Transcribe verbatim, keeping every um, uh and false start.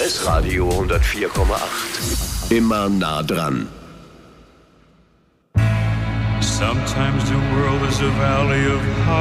S-Radio hundertvier Komma acht. Immer nah dran. Sometimes the world is a valley of